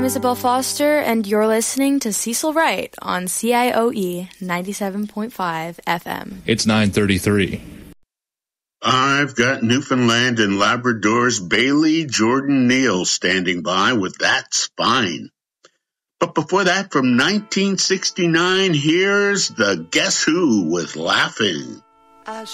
Isabel Foster, and you're listening to Cecil Wright on CIOE 97.5 FM. It's 9:33. I've got Newfoundland and Labrador's Bailey Jordan Neal standing by with That's Fine. But before that, from 1969, here's the Guess Who with Laughing.